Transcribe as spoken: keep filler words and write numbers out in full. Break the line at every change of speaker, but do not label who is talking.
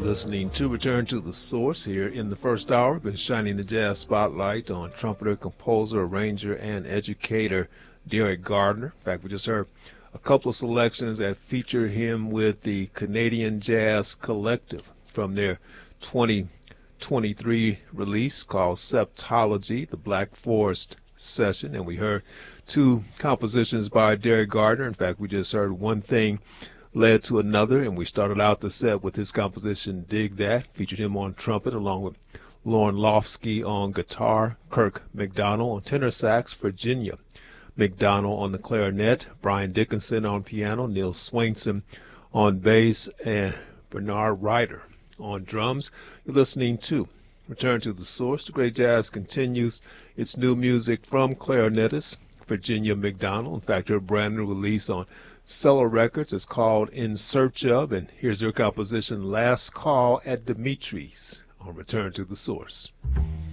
Listening to Return to the Source here in the first hour. Been shining the jazz spotlight on trumpeter, composer, arranger, and educator Derek Gardner. In fact, we just heard a couple of selections that featured him with the Canadian Jazz Collective from their twenty twenty-three release called Septology, the Black Forest Session. And we heard two compositions by Derek Gardner. In fact, we just heard One Thing Led to Another, and we started out the set with his composition Dig That, featured him on trumpet along with Lauren Lofsky on guitar, Kirk McDonald on tenor sax, Virginia McDonald on the clarinet, Brian Dickinson on piano, Neil Swainson on bass, and Bernard Ryder on drums. You're listening to Return to the Source. The great jazz continues. It's new music from clarinetist Virginia McDonald. In fact, her brand new release on Cellar Records is called In Search Of, and here's her composition Last Call at Dimitri's on Return to the Source.